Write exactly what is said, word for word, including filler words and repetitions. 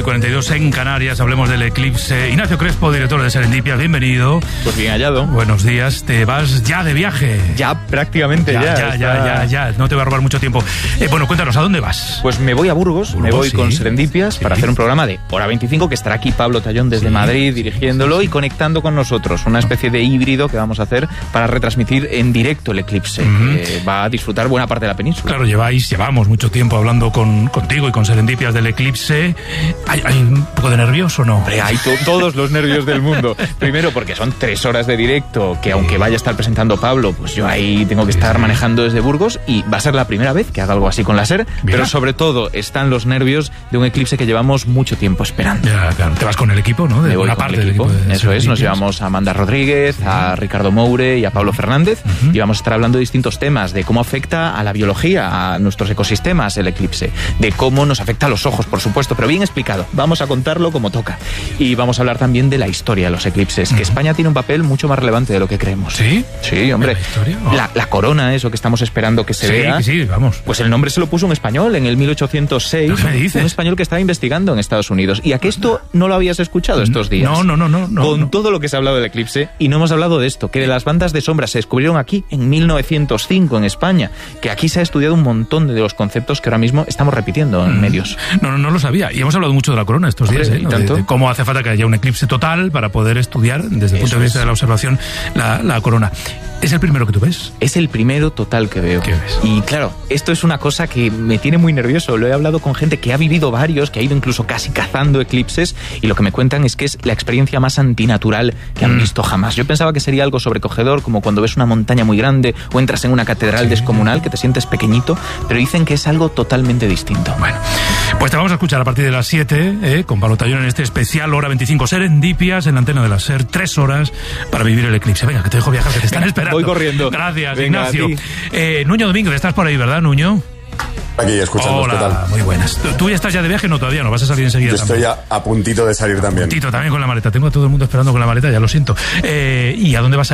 cuarenta y dos en Canarias, hablemos del eclipse. Ignacio Crespo, director de Serendipia, bienvenido. Pues bien hallado. Buenos días, te vas ya de viaje. Ya, prácticamente ya. Ya, ya, ya, ya, ya, no te voy a robar mucho tiempo. Eh, bueno, cuéntanos, ¿a dónde vas? Pues me voy a Burgos, Burgos me voy sí. con Serendipias sí. para hacer un programa de hora veinticinco, que estará aquí Pablo Tallón desde sí. Madrid dirigiéndolo y conectando con nosotros. Una especie de híbrido que vamos a hacer para retransmitir en directo el eclipse. Uh-huh. Que va a disfrutar buena parte de la península. Claro, lleváis, llevamos mucho tiempo hablando con, contigo y con Serendipias del eclipse. ¿Hay, hay un poco de nervios o no? Hombre, hay to- todos los nervios del mundo. Primero porque son tres horas de directo, que aunque vaya a estar presentando Pablo, pues yo ahí tengo que estar manejando desde Burgos y va a ser la primera vez que haga algo así con la SER. Mira. Pero sobre todo están los nervios de un eclipse que llevamos mucho tiempo esperando. Ya, claro. Te vas con el equipo, ¿no? De Me voy una con parte el equipo. del equipo de Eso es, nos llevamos a Amanda Rodríguez, uh-huh. a Ricardo Moure y a Pablo Fernández uh-huh. y vamos a estar hablando de distintos temas, de cómo afecta a la biología, a nuestros ecosistemas el eclipse, de cómo nos afecta a los ojos, por supuesto, pero bien explicado. Vamos a contarlo como toca. Y vamos a hablar también de la historia de los eclipses, uh-huh. que España tiene un papel mucho más relevante de lo que creemos. ¿Sí? Sí, hombre. ¿La historia? Oh. La, la corona, eso que estamos esperando que se sí, vea. Sí, vamos. Pues el nombre se lo puso un español en el mil ochocientos seis. ¿Qué me dices? Un español que estaba investigando en Estados Unidos. ¿Y a qué esto no lo habías escuchado estos días? No, no, no, no. no Con no. todo lo que se ha hablado del eclipse, y no hemos hablado de esto, que de las bandas de sombras se descubrieron aquí en mil novecientos cinco en España, que aquí se ha estudiado un montón de los conceptos que ahora mismo estamos repitiendo en mm. medios. No, no, no lo sabía. Y hemos hablado mucho de la corona estos Hombre, días, ¿eh? ¿Y tanto? De, de cómo hace falta que haya un eclipse total para poder estudiar, desde el punto de vista es. de la observación, la, la corona. ¿Es el primero que tú ves? Es el primero total que veo. ¿Qué ves? Y claro, esto es una cosa que me tiene muy nervioso. Lo he hablado con gente que ha vivido varios, que ha ido incluso casi cazando eclipses, y lo que me cuentan es que es la experiencia más antinatural que han mm. visto jamás. Yo pensaba que sería algo sobrecogedor, como cuando ves una montaña muy grande o entras en una catedral sí. descomunal, que te sientes pequeñito, pero dicen que es algo totalmente distinto. Bueno, pues te vamos a escuchar a partir de las siete, eh, con Pablo Tallón en este especial Hora veinticinco Serendipias en la antena de la SER, tres horas para vivir el eclipse. Venga, que te dejo viajar, que te están esperando. Voy corriendo. Gracias, Venga, Ignacio. Eh, Nuño Domínguez, estás por ahí, ¿verdad, Nuño? Aquí, escuchando. Hola, ¿qué tal? Muy buenas. ¿Tú, ¿Tú ya estás ya de viaje? No, todavía no, vas a salir enseguida. Yo estoy a, a puntito de salir también. A puntito, también con la maleta. Tengo a todo el mundo esperando con la maleta, ya lo siento. Eh, ¿Y a dónde vas a